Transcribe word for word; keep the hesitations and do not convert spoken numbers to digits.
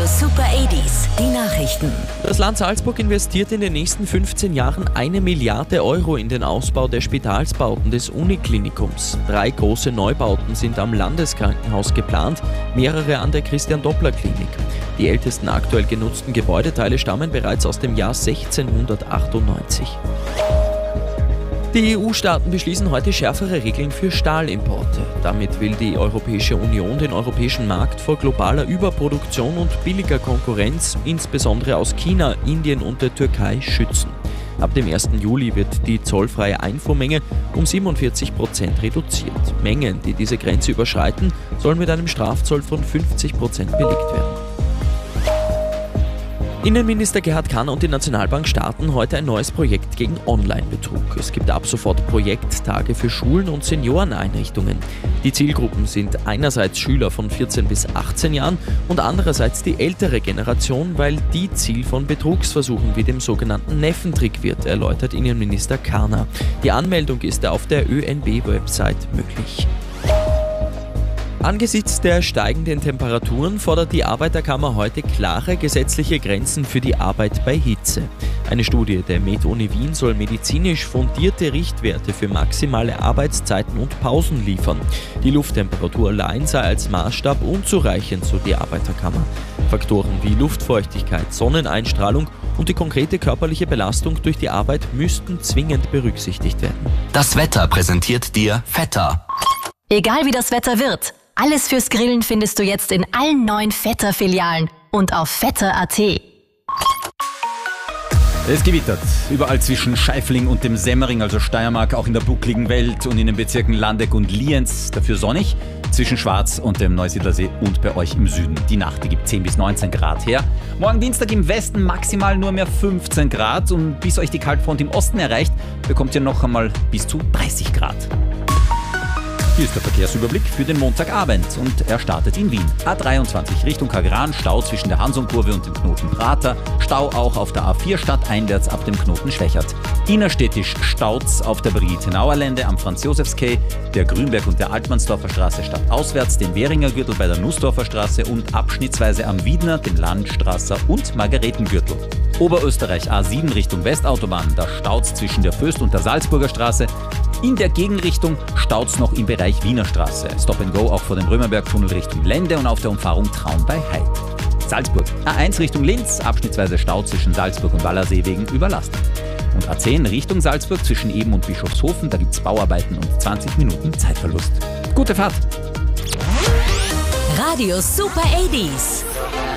Super achtziger, die Nachrichten. Das Land Salzburg investiert in den nächsten fünfzehn Jahren eine Milliarde Euro in den Ausbau der Spitalsbauten des Uniklinikums. Drei große Neubauten sind am Landeskrankenhaus geplant, mehrere an der Christian-Doppler-Klinik. Die ältesten aktuell genutzten Gebäudeteile stammen bereits aus dem Jahr sechzehnhundertachtundneunzig. Die E U-Staaten beschließen heute schärfere Regeln für Stahlimporte. Damit will die Europäische Union den europäischen Markt vor globaler Überproduktion und billiger Konkurrenz, insbesondere aus China, Indien und der Türkei, schützen. Ab dem ersten Juli wird die zollfreie Einfuhrmenge um siebenundvierzig Prozent reduziert. Mengen, die diese Grenze überschreiten, sollen mit einem Strafzoll von fünfzig Prozent belegt werden. Innenminister Gerhard Kahner und die Nationalbank starten heute ein neues Projekt gegen Online-Betrug. Es gibt ab sofort Projekttage für Schulen und Senioreneinrichtungen. Die Zielgruppen sind einerseits Schüler von vierzehn bis achtzehn Jahren und andererseits die ältere Generation, weil die Ziel von Betrugsversuchen wie dem sogenannten Neffentrick wird, erläutert Innenminister Kahner. Die Anmeldung ist auf der Ö N B-Website möglich. Angesichts der steigenden Temperaturen fordert die Arbeiterkammer heute klare gesetzliche Grenzen für die Arbeit bei Hitze. Eine Studie der Med-Uni Wien soll medizinisch fundierte Richtwerte für maximale Arbeitszeiten und Pausen liefern. Die Lufttemperatur allein sei als Maßstab unzureichend, so die Arbeiterkammer. Faktoren wie Luftfeuchtigkeit, Sonneneinstrahlung und die konkrete körperliche Belastung durch die Arbeit müssten zwingend berücksichtigt werden. Das Wetter präsentiert dir Vetter. Egal wie das Wetter wird, alles fürs Grillen findest du jetzt in allen neuen Vetter-Filialen und auf vetter punkt a t. Es gewittert. Überall zwischen Scheifling und dem Semmering, also Steiermark, auch in der buckligen Welt und in den Bezirken Landeck und Lienz. Dafür sonnig. Zwischen Schwarz und dem Neusiedlersee und bei euch im Süden. Die Nacht, die gibt zehn bis neunzehn Grad her. Morgen Dienstag im Westen maximal nur mehr fünfzehn Grad. Und bis euch die Kaltfront im Osten erreicht, bekommt ihr noch einmal bis zu dreißig Grad. Hier ist der Verkehrsüberblick für den Montagabend und er startet in Wien. A dreiundzwanzig Richtung Kagran, Stau zwischen der Hansum-Kurve und dem Knoten Prater, Stau auch auf der A vier stadteinwärts ab dem Knoten Schwächert. Innerstädtisch Stauz auf der Brigitte-Nauer Lände am Franz-Josefs-Quai, der Grünberg und der Altmannsdorfer Straße stadtauswärts, den Währinger Gürtel bei der Nussdorfer Straße und abschnittsweise am Wiedner, den Landstrasser und Margaretengürtel. Oberösterreich A sieben Richtung Westautobahn, da staut's zwischen der Föst und der Salzburger Straße. In der Gegenrichtung staut's noch im Bereich Wiener Straße. Stop and Go auch vor dem Römerberg-Tunnel Richtung Lende und auf der Umfahrung Traun bei Heid. Salzburg. A eins Richtung Linz, abschnittsweise Stau zwischen Salzburg und Wallersee wegen Überlastung. Und A zehn Richtung Salzburg zwischen Eben und Bischofshofen, da gibt's Bauarbeiten und zwanzig Minuten Zeitverlust. Gute Fahrt! Radio Super achtziger.